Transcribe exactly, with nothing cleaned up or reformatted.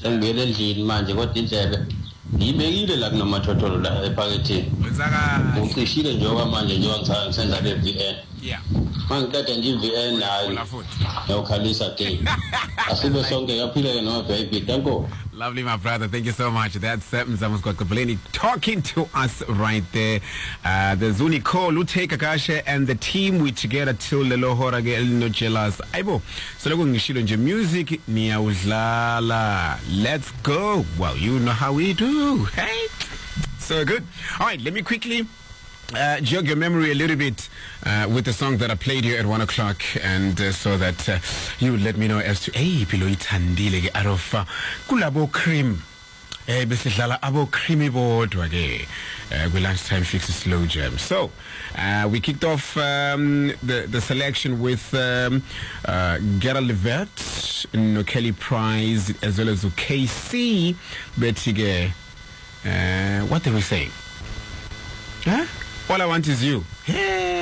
sengibuyele endlini manje kodwa indlebe ngiyibekile la kunomathotholo la ephakethini ucishile nje okwamanje njengoba ngisaya ngisenza le V N yeah mangiqeda nje i-V N nayo ngiyokhalisa day asibe sonke yaphile no baby thank you. Lovely, my brother. Thank you so much. That's uh, Mzamos Kwakabuleni talking to us right there. Uh, the Zuni call, Lute Kakashe, and the team we together till the Lohorage El No Jealous. Aibo, so look nje music ni uzlala. Let's go. Well, you know how we do. Hey, so good. All right, let me quickly Uh, jog your memory a little bit uh, with the song that I played here at one o'clock, and uh, so that uh, you would let me know as to hey pilo ithandile ke arofa kulabo cream eh besidlala abo creamy bodwa ke kwi lunchtime fix slow jam. So uh, we kicked off um, the the selection with um, uh, Gera Levet, no Kelly Price, as well as K C Betige. Uh, what are we saying? Huh? All I want is you. Hey.